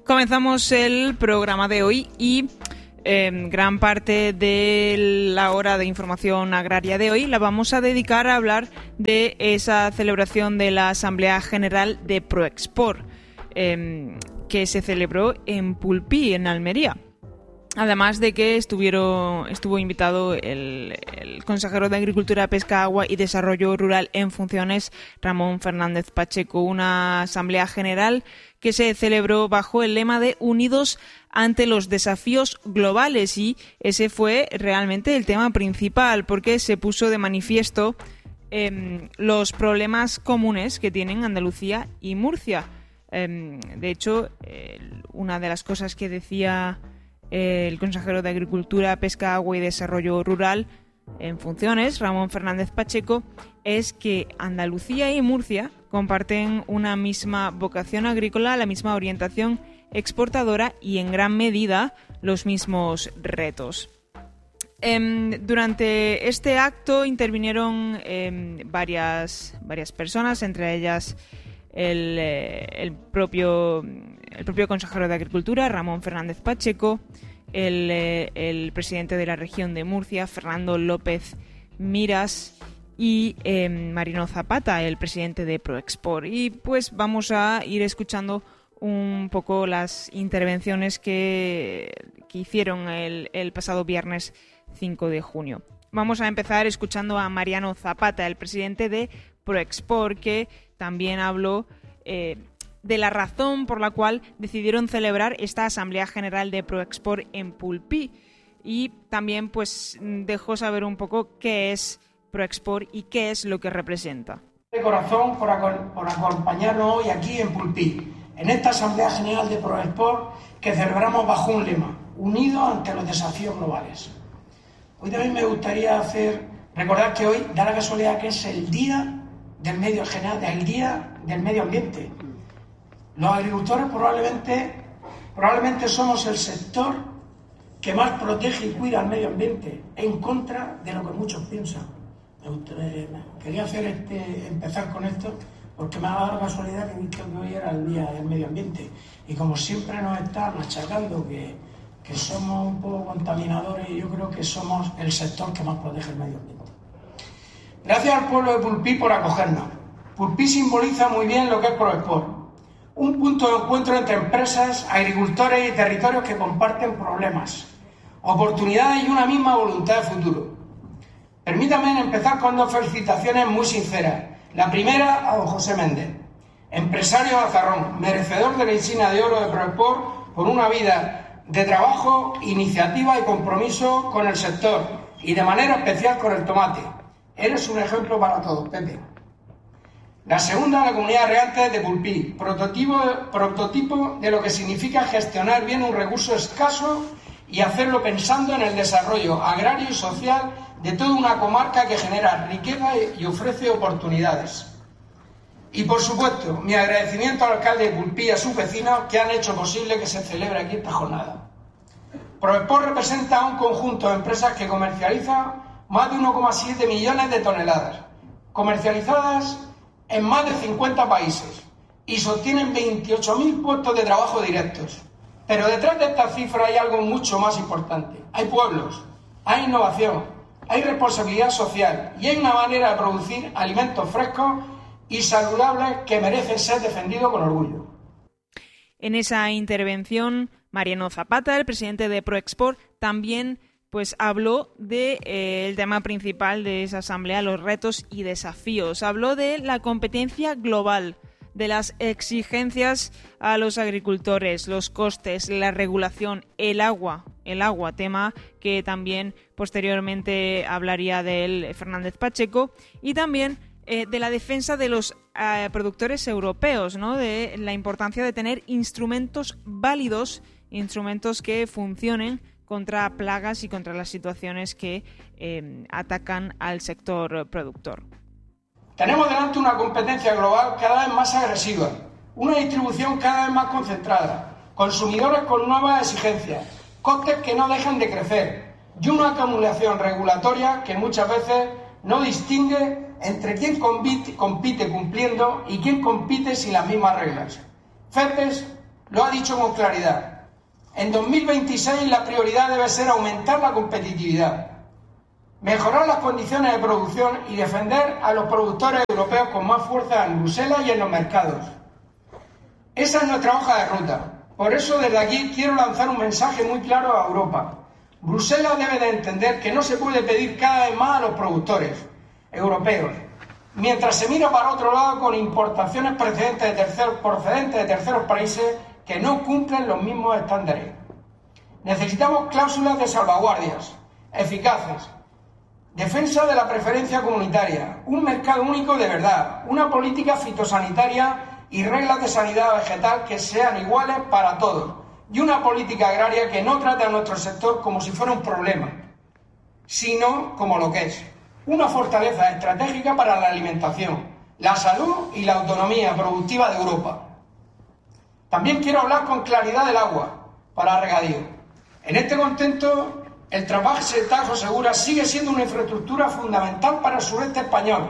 Comenzamos el programa de hoy y gran parte de la hora de información agraria de hoy la vamos a dedicar a hablar de esa celebración de la Asamblea General de Proexport que se celebró en Pulpí, en Almería. Además de que estuvo invitado el consejero de Agricultura, Pesca, Agua y Desarrollo Rural en funciones, Ramón Fernández Pacheco, una asamblea general que se celebró bajo el lema de Unidos ante los desafíos globales, y ese fue realmente el tema principal porque se puso de manifiesto los problemas comunes que tienen Andalucía y Murcia. De hecho, una de las cosas que decía el consejero de Agricultura, Pesca, Agua y Desarrollo Rural en funciones, Ramón Fernández Pacheco, es que Andalucía y Murcia comparten una misma vocación agrícola, la misma orientación exportadora y en gran medida los mismos retos. Durante este acto intervinieron varias personas, entre ellas el propio consejero de Agricultura, Ramón Fernández Pacheco, el presidente de la región de Murcia, Fernando López Miras, y Mariano Zapata, el presidente de Proexport. Y pues vamos a ir escuchando un poco las intervenciones que hicieron el pasado viernes 5 de junio. Vamos a empezar escuchando a Mariano Zapata, el presidente de Proexport, que también habló de la razón por la cual decidieron celebrar esta Asamblea General de Proexport en Pulpí, y también pues dejó saber un poco qué es Proexport y qué es lo que representa. De corazón por acompañarnos hoy aquí en Pulpí, en esta Asamblea General de Proexport que celebramos bajo un lema: Unidos ante los desafíos globales. Hoy también me gustaría recordar que hoy da la casualidad que es el Día del Medio General, el Día del Medio Ambiente. Los agricultores probablemente somos el sector que más protege y cuida al medio ambiente, en contra de lo que muchos piensan. Quería empezar con esto porque me ha dado la casualidad que he visto que hoy era el Día del Medio Ambiente, y como siempre nos está machacando que somos un poco contaminadores, y yo creo que somos el sector que más protege el medio ambiente. Gracias al pueblo de Pulpí por acogernos. Pulpí simboliza muy bien lo que es Proexport, un punto de encuentro entre empresas, agricultores y territorios que comparten problemas, oportunidades y una misma voluntad de futuro. Permítame empezar con dos felicitaciones muy sinceras. La primera a don José Méndez, empresario de Azarrón, merecedor de la insignia de oro de Proexport por una vida de trabajo, iniciativa y compromiso con el sector, y de manera especial con el tomate. Eres un ejemplo para todos, Pepe. La segunda, la comunidad de regantes de Pulpí, prototipo de lo que significa gestionar bien un recurso escaso y hacerlo pensando en el desarrollo agrario y social de toda una comarca que genera riqueza y ofrece oportunidades. Y por supuesto, mi agradecimiento al alcalde de Pulpí y a sus vecinos que han hecho posible que se celebre aquí esta jornada. Proexport representa a un conjunto de empresas que comercializan más de 1,7 millones de toneladas, comercializadas en más de 50 países, y sostienen 28.000 puestos de trabajo directos. Pero detrás de esta cifra hay algo mucho más importante. Hay pueblos, hay innovación, hay responsabilidad social y hay una manera de producir alimentos frescos y saludables que merecen ser defendidos con orgullo. En esa intervención, Mariano Zapata, el presidente de Proexport, también habló del tema principal de esa asamblea, los retos y desafíos. Habló de la competencia global, de las exigencias a los agricultores, los costes, la regulación, el agua, tema que también posteriormente hablaría de él Fernández Pacheco, y también de la defensa de los productores europeos, ¿no? De la importancia de tener instrumentos válidos, instrumentos que funcionen contra plagas y contra las situaciones que atacan al sector productor. Tenemos delante una competencia global cada vez más agresiva, una distribución cada vez más concentrada, consumidores con nuevas exigencias, costes que no dejan de crecer y una acumulación regulatoria que muchas veces no distingue entre quién compite cumpliendo y quién compite sin las mismas reglas. CETES, lo ha dicho con claridad. En 2026 la prioridad debe ser aumentar la competitividad, mejorar las condiciones de producción y defender a los productores europeos con más fuerza en Bruselas y en los mercados. Esa es nuestra hoja de ruta. Por eso desde aquí quiero lanzar un mensaje muy claro a Europa. Bruselas debe de entender que no se puede pedir cada vez más a los productores europeos, mientras se mira para otro lado con importaciones procedentes de terceros países que no cumplen los mismos estándares. Necesitamos cláusulas de salvaguardias eficaces, defensa de la preferencia comunitaria, un mercado único de verdad, una política fitosanitaria y reglas de sanidad vegetal que sean iguales para todos y una política agraria que no trate a nuestro sector como si fuera un problema, sino como lo que es, una fortaleza estratégica para la alimentación, la salud y la autonomía productiva de Europa. También quiero hablar con claridad del agua para regadío. En este contexto, el trasvase Tajo Segura sigue siendo una infraestructura fundamental para el sureste español.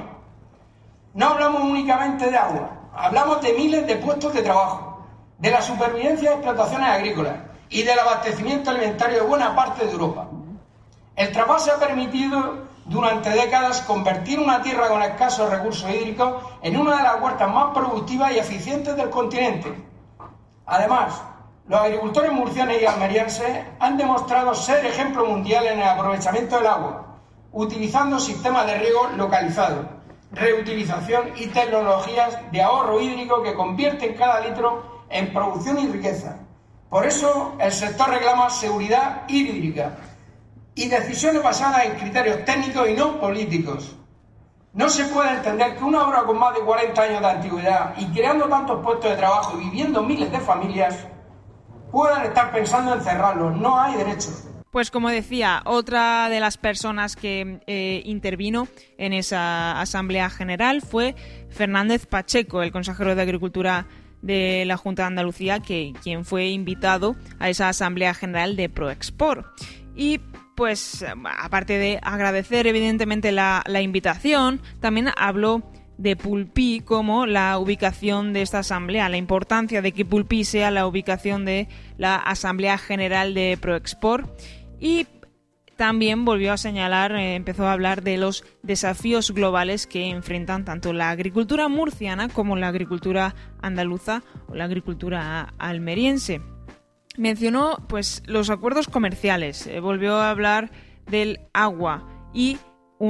No hablamos únicamente de agua, hablamos de miles de puestos de trabajo, de la supervivencia de explotaciones agrícolas y del abastecimiento alimentario de buena parte de Europa. El trasvase ha permitido durante décadas convertir una tierra con escasos recursos hídricos en una de las huertas más productivas y eficientes del continente. Además, los agricultores murcianos y almerienses han demostrado ser ejemplo mundial en el aprovechamiento del agua, utilizando sistemas de riego localizados, reutilización y tecnologías de ahorro hídrico que convierten cada litro en producción y riqueza. Por eso, el sector reclama seguridad hídrica y decisiones basadas en criterios técnicos y no políticos. No se puede entender que una obra con más de 40 años de antigüedad y creando tantos puestos de trabajo y viviendo miles de familias puedan estar pensando en cerrarlos. No hay derecho. Pues como decía, otra de las personas que intervino en esa Asamblea General fue Fernández Pacheco, el consejero de Agricultura de la Junta de Andalucía, quien fue invitado a esa Asamblea General de Proexport. Y pues aparte de agradecer evidentemente la invitación, también habló de Pulpí como la ubicación de esta asamblea, la importancia de que Pulpí sea la ubicación de la Asamblea General de Proexport, y también volvió a señalar, empezó a hablar de los desafíos globales que enfrentan tanto la agricultura murciana como la agricultura andaluza o la agricultura almeriense. Mencionó pues los acuerdos comerciales, volvió a hablar del agua y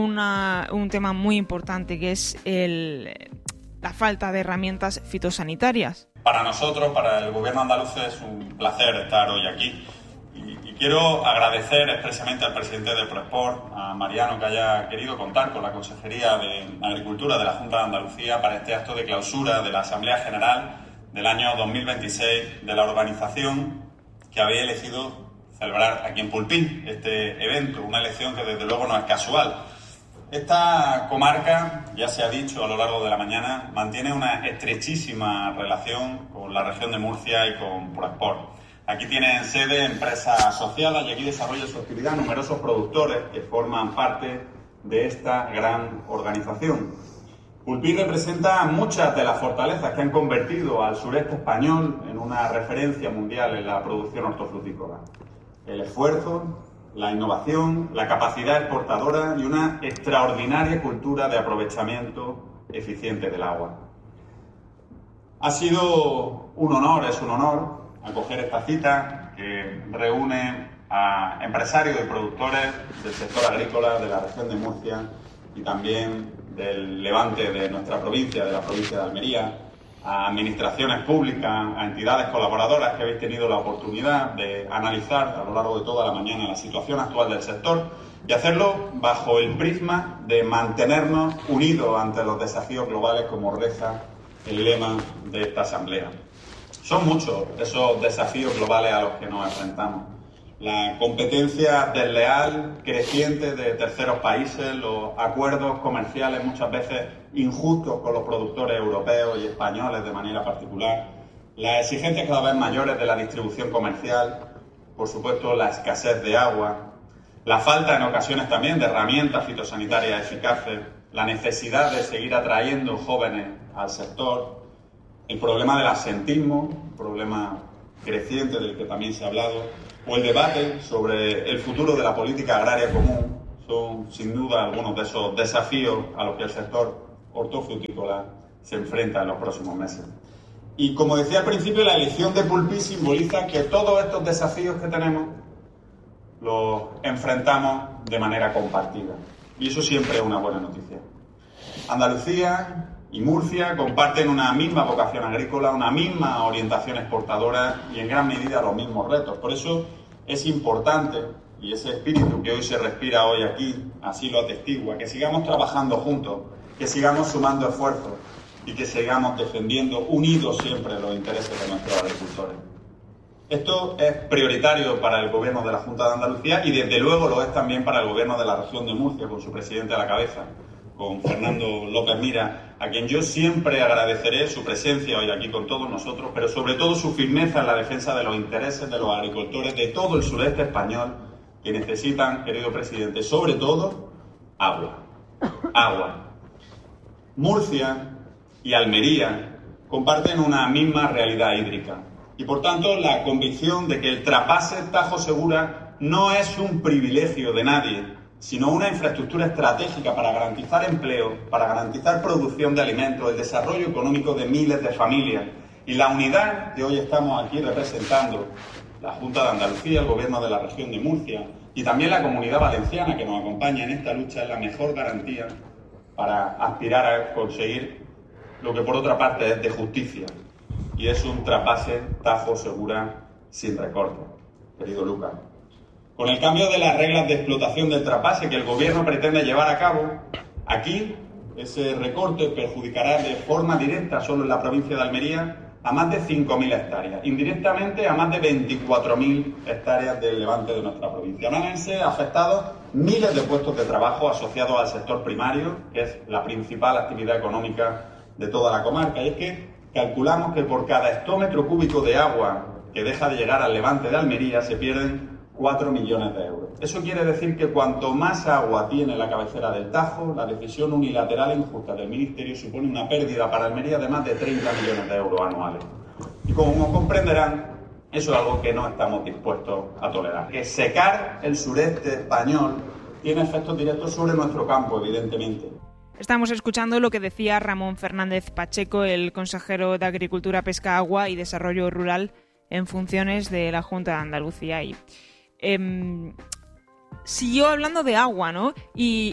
un tema muy importante que es la falta de herramientas fitosanitarias. Para nosotros, para el Gobierno andaluz, es un placer estar hoy aquí y quiero agradecer expresamente al presidente de Proexport, a Mariano, que haya querido contar con la Consejería de Agricultura de la Junta de Andalucía para este acto de clausura de la Asamblea General del año 2026 de la organización que había elegido celebrar aquí en Pulpí este evento, una elección que desde luego no es casual. Esta comarca, ya se ha dicho a lo largo de la mañana, mantiene una estrechísima relación con la región de Murcia y con Proexport. Aquí tienen sede empresas asociadas y aquí desarrollan su actividad numerosos productores que forman parte de esta gran organización. Pulpí representa muchas de las fortalezas que han convertido al sureste español en una referencia mundial en la producción hortofrutícola. El esfuerzo, la innovación, la capacidad exportadora y una extraordinaria cultura de aprovechamiento eficiente del agua. Ha sido un honor, es un honor, acoger esta cita que reúne a empresarios y productores del sector agrícola de la región de Murcia y también del levante de nuestra provincia, de la provincia de Almería, a administraciones públicas, a entidades colaboradoras que habéis tenido la oportunidad de analizar a lo largo de toda la mañana la situación actual del sector y hacerlo bajo el prisma de mantenernos unidos ante los desafíos globales, como reza el lema de esta asamblea. Son muchos esos desafíos globales a los que nos enfrentamos. La competencia desleal, creciente de terceros países, los acuerdos comerciales muchas veces injustos con los productores europeos y españoles de manera particular, las exigencias cada vez mayores de la distribución comercial, por supuesto la escasez de agua, la falta en ocasiones también de herramientas fitosanitarias eficaces, la necesidad de seguir atrayendo jóvenes al sector, el problema del absentismo, un problema creciente del que también se ha hablado, o el debate sobre el futuro de la política agraria común, son sin duda algunos de esos desafíos a los que el sector hortofrutícola se enfrenta en los próximos meses. Y como decía al principio, la elección de Pulpí simboliza que todos estos desafíos que tenemos los enfrentamos de manera compartida. Y eso siempre es una buena noticia. Andalucía y Murcia comparten una misma vocación agrícola, una misma orientación exportadora y en gran medida los mismos retos. Por eso es importante, y ese espíritu que hoy se respira hoy aquí, así lo atestigua, que sigamos trabajando juntos, que sigamos sumando esfuerzos y que sigamos defendiendo unidos siempre los intereses de nuestros agricultores. Esto es prioritario para el Gobierno de la Junta de Andalucía y desde luego lo es también para el Gobierno de la región de Murcia, con su presidente a la cabeza, con Fernando López Mira, a quien yo siempre agradeceré su presencia hoy aquí con todos nosotros, pero sobre todo su firmeza en la defensa de los intereses de los agricultores de todo el sureste español, que necesitan, querido presidente, sobre todo, agua. Agua. Murcia y Almería comparten una misma realidad hídrica y, por tanto, la convicción de que el trasvase Tajo Segura no es un privilegio de nadie, sino una infraestructura estratégica para garantizar empleo, para garantizar producción de alimentos, el desarrollo económico de miles de familias y la unidad que hoy estamos aquí representando, la Junta de Andalucía, el Gobierno de la región de Murcia y también la Comunidad Valenciana que nos acompaña en esta lucha, es la mejor garantía para aspirar a conseguir lo que por otra parte es de justicia, y es un trasvase Tajo Segura sin recorte, querido Lucas. Con el cambio de las reglas de explotación del trasvase que el Gobierno pretende llevar a cabo, aquí ese recorte perjudicará de forma directa solo en la provincia de Almería a más de 5.000 hectáreas, indirectamente a más de 24.000 hectáreas del levante de nuestra provincia. Van a verse afectados miles de puestos de trabajo asociados al sector primario, que es la principal actividad económica de toda la comarca. Y es que calculamos que por cada hectómetro cúbico de agua que deja de llegar al levante de Almería se pierden 4 millones de euros. Eso quiere decir que cuanto más agua tiene la cabecera del Tajo, la decisión unilateral e injusta del Ministerio supone una pérdida para Almería de más de 30 millones de euros anuales. Y como comprenderán, eso es algo que no estamos dispuestos a tolerar. Que secar el sureste español tiene efectos directos sobre nuestro campo, evidentemente. Estamos escuchando lo que decía Ramón Fernández Pacheco, el consejero de Agricultura, Pesca, Agua y Desarrollo Rural en funciones de la Junta de Andalucía. Y siguió hablando de agua, ¿no? Y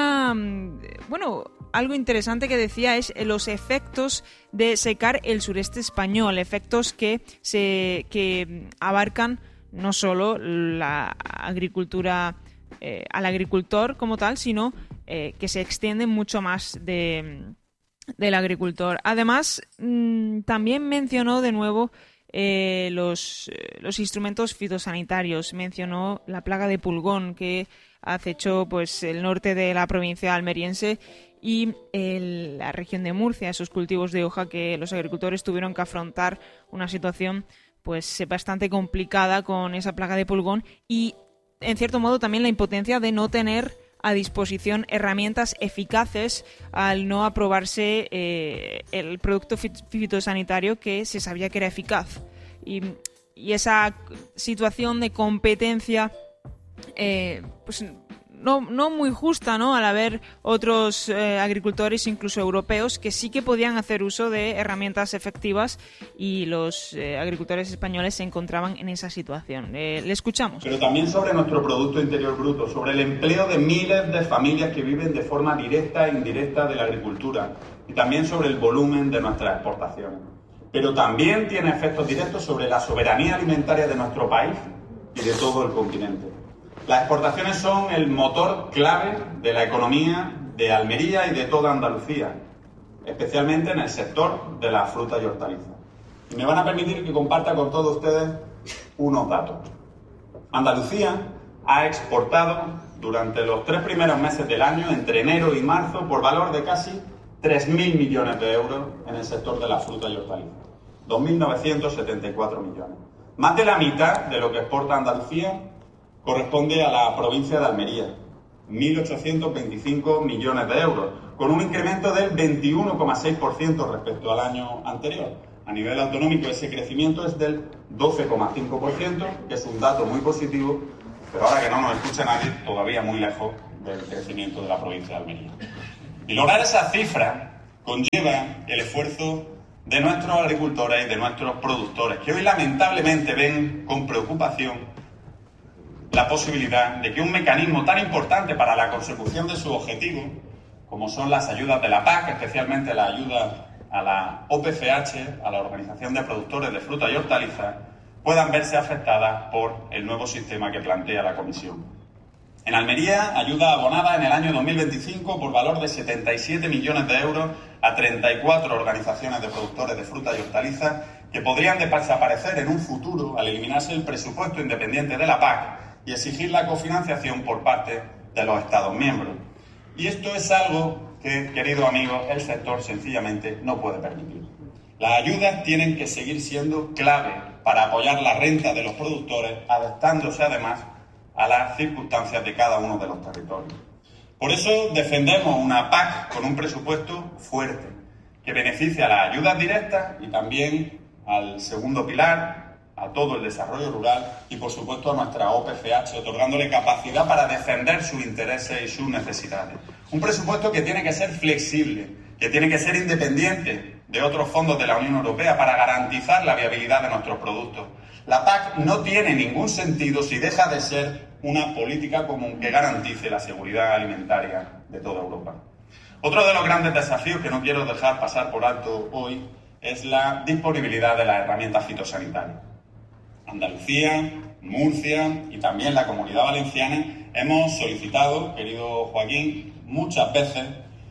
algo interesante que decía es los efectos de secar el sureste español, efectos que abarcan no solo la agricultura al agricultor como tal, sino que se extienden mucho más del agricultor. Además, también mencionó de nuevo los instrumentos fitosanitarios. Mencionó la plaga de pulgón que acechó pues el norte de la provincia almeriense y la región de Murcia, esos cultivos de hoja que los agricultores tuvieron que afrontar una situación pues bastante complicada con esa plaga de pulgón y en cierto modo también la impotencia de no tener a disposición herramientas eficaces al no aprobarse el producto fitosanitario que se sabía que era eficaz. Y esa situación de competencia pues no muy justa, ¿no? Al haber otros agricultores, incluso europeos, que sí que podían hacer uso de herramientas efectivas y los agricultores españoles se encontraban en esa situación. Le escuchamos. Pero también sobre nuestro Producto Interior Bruto, sobre el empleo de miles de familias que viven de forma directa e indirecta de la agricultura y también sobre el volumen de nuestras exportaciones. Pero también tiene efectos directos sobre la soberanía alimentaria de nuestro país y de todo el continente. Las exportaciones son el motor clave de la economía de Almería y de toda Andalucía, especialmente en el sector de la fruta y hortalizas. Y me van a permitir que comparta con todos ustedes unos datos. Andalucía ha exportado durante los 3 primeros meses del año, entre enero y marzo, por valor de casi 3.000 millones de euros en el sector de la fruta y hortalizas. 2.974 millones. Más de la mitad de lo que exporta Andalucía corresponde a la provincia de Almería, 1.825 millones de euros, con un incremento del 21,6% respecto al año anterior. a nivel autonómico ese crecimiento es del 12,5%, que es un dato muy positivo, pero ahora que no nos escucha nadie, todavía muy lejos del crecimiento de la provincia de Almería. Y lograr esa cifra conlleva el esfuerzo de nuestros agricultores y de nuestros productores, que hoy lamentablemente ven con preocupación la posibilidad de que un mecanismo tan importante para la consecución de sus objetivos, como son las ayudas de la PAC, especialmente la ayuda a la OPCH, a la Organización de Productores de Fruta y Hortalizas, puedan verse afectadas por el nuevo sistema que plantea la Comisión. En Almería, ayuda abonada en el año 2025 por valor de 77 millones de euros a 34 organizaciones de productores de fruta y hortalizas que podrían desaparecer en un futuro al eliminarse el presupuesto independiente de la PAC y exigir la cofinanciación por parte de los Estados miembros. Y esto es algo que, queridos amigos, el sector sencillamente no puede permitir. Las ayudas tienen que seguir siendo clave para apoyar la renta de los productores, adaptándose además a las circunstancias de cada uno de los territorios. Por eso defendemos una PAC con un presupuesto fuerte, que beneficie a las ayudas directas y también al segundo pilar, a todo el desarrollo rural y, por supuesto, a nuestra OPCH, otorgándole capacidad para defender sus intereses y sus necesidades. Un presupuesto que tiene que ser flexible, que tiene que ser independiente de otros fondos de la Unión Europea para garantizar la viabilidad de nuestros productos. La PAC no tiene ningún sentido si deja de ser una política común que garantice la seguridad alimentaria de toda Europa. Otro de los grandes desafíos que no quiero dejar pasar por alto hoy es la disponibilidad de las herramientas fitosanitarias. Andalucía, Murcia y también la Comunidad Valenciana hemos solicitado, querido Joaquín, muchas veces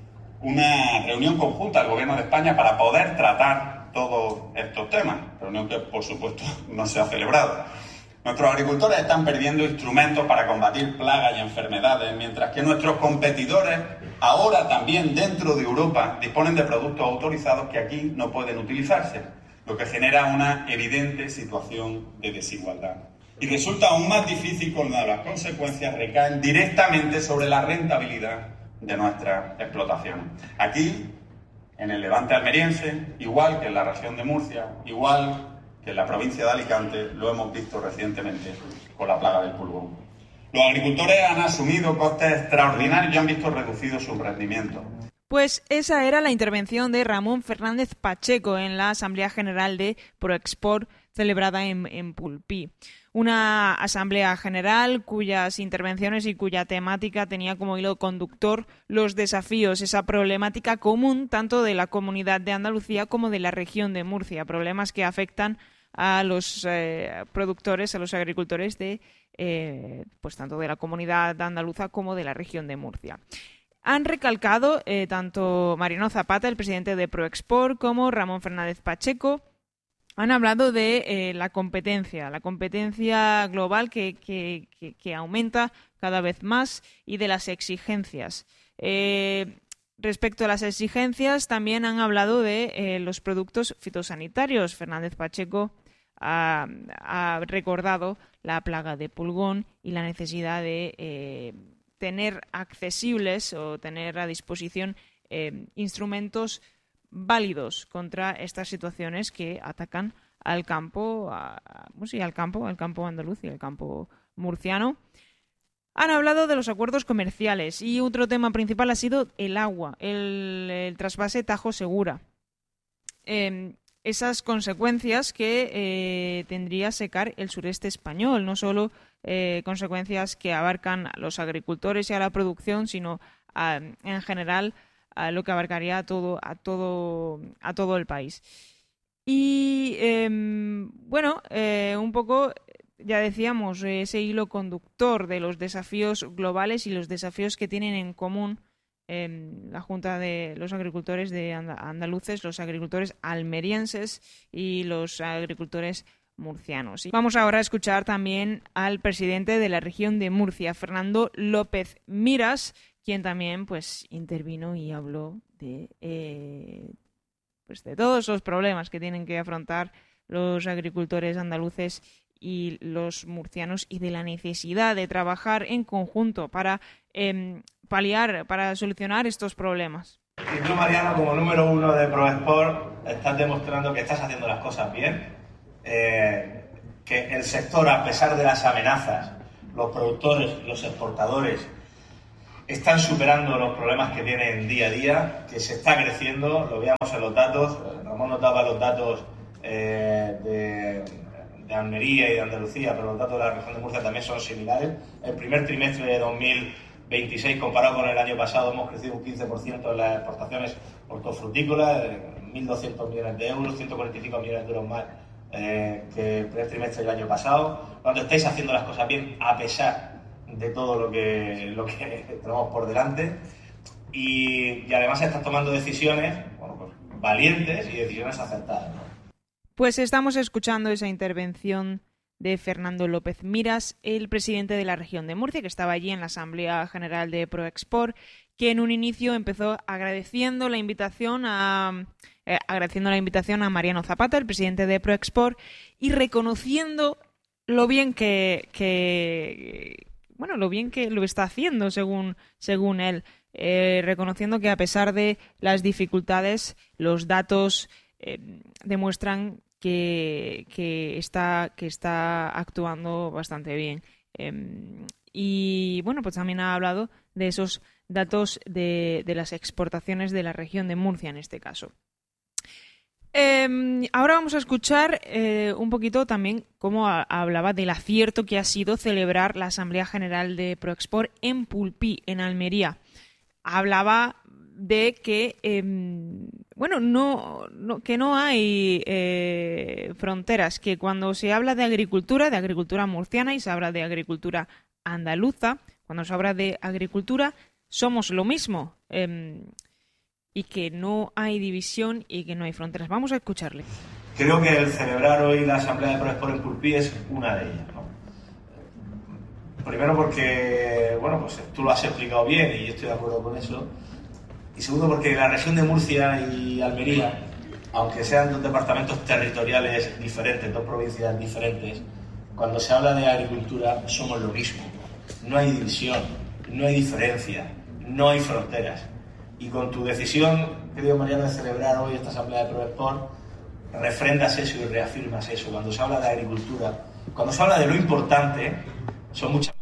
una reunión conjunta al Gobierno de España para poder tratar todos estos temas, reunión que por supuesto no se ha celebrado. Nuestros agricultores están perdiendo instrumentos para combatir plagas y enfermedades, mientras que nuestros competidores, ahora también dentro de Europa, disponen de productos autorizados que aquí no pueden utilizarse, lo que genera una evidente situación de desigualdad. Y resulta aún más difícil cuando las consecuencias recaen directamente sobre la rentabilidad de nuestras explotaciones. Aquí, en el Levante almeriense, igual que en la región de Murcia, igual que en la provincia de Alicante, lo hemos visto recientemente con la plaga del pulgón. Los agricultores han asumido costes extraordinarios y han visto reducido su rendimiento. Pues esa era la intervención de Ramón Fernández Pacheco en la Asamblea General de Proexport celebrada en Pulpí. Una asamblea general cuyas intervenciones y cuya temática tenía como hilo conductor los desafíos, esa problemática común tanto de la Comunidad de Andalucía como de la región de Murcia, problemas que afectan a los productores, a los agricultores de pues tanto de la Comunidad andaluza como de la región de Murcia. Han recalcado tanto Mariano Zapata, el presidente de Proexport, como Ramón Fernández Pacheco. Han hablado de la competencia global que aumenta cada vez más y de las exigencias. Respecto a las exigencias, también han hablado de los productos fitosanitarios. Fernández Pacheco ha recordado la plaga de pulgón y la necesidad de tener accesibles o tener a disposición instrumentos válidos contra estas situaciones que atacan al campo, al campo andaluz y al campo murciano. Han hablado de los acuerdos comerciales y otro tema principal ha sido el agua, el trasvase Tajo Segura. Esas consecuencias que tendría secar el sureste español, no solo consecuencias que abarcan a los agricultores y a la producción, sino en general a lo que abarcaría a todo el país. Y un poco ya decíamos ese hilo conductor de los desafíos globales y los desafíos que tienen en común la Junta de los Agricultores de Andaluces, los agricultores almerienses y los agricultores murcianos. Y vamos ahora a escuchar también al presidente de la región de Murcia, Fernando López Miras, quien también pues intervino y habló de todos los problemas que tienen que afrontar los agricultores andaluces y los murcianos y de la necesidad de trabajar en conjunto para paliar, para solucionar estos problemas. Y tú, Mariano, como número 1 de ProSport, estás demostrando que estás haciendo las cosas bien, que el sector, a pesar de las amenazas, los productores, los exportadores, están superando los problemas que tienen día a día, que se está creciendo, lo veíamos en los datos. Ramón nos daba los datos de Almería y de Andalucía, pero los datos de la región de Murcia también son similares. El primer trimestre de 2026, comparado con el año pasado, hemos crecido un 15% en las exportaciones hortofrutícolas, 1.200 millones de euros, 145 millones de euros más que el primer trimestre del año pasado. Cuando estáis haciendo las cosas bien, a pesar de todo lo que tenemos por delante, y además estás tomando decisiones, bueno, pues, valientes y decisiones acertadas, ¿no? Pues estamos escuchando esa intervención de Fernando López Miras, el presidente de la región de Murcia, que estaba allí en la Asamblea General de ProExport, que en un inicio empezó agradeciendo la invitación a Mariano Zapata, el presidente de ProExport, y reconociendo lo bien que lo está haciendo según él, reconociendo que a pesar de las dificultades, los datos demuestran que está actuando bastante bien. Y bueno, pues también ha hablado de esos datos de las exportaciones de la región de Murcia en este caso. Ahora vamos a escuchar un poquito también cómo hablaba del acierto que ha sido celebrar la Asamblea General de ProExport en Pulpí, en Almería. Hablaba de que que no hay fronteras, que cuando se habla de agricultura murciana, y se habla de agricultura andaluza, cuando se habla de agricultura somos lo mismo, y que no hay división y que no hay fronteras. Vamos a escucharle. Creo que el celebrar hoy la Asamblea de ProExport en Pulpí es una de ellas, ¿no? Primero porque, bueno, pues tú lo has explicado bien y yo estoy de acuerdo con eso. Y segundo porque la región de Murcia y Almería, aunque sean dos departamentos territoriales diferentes, dos provincias diferentes, cuando se habla de agricultura somos lo mismo. No hay división, no hay diferencia, no hay fronteras. Y con tu decisión, querido Mariano, de celebrar hoy esta Asamblea de ProExport, refrendas eso y reafirmas eso. Cuando se habla de agricultura, cuando se habla de lo importante, son muchas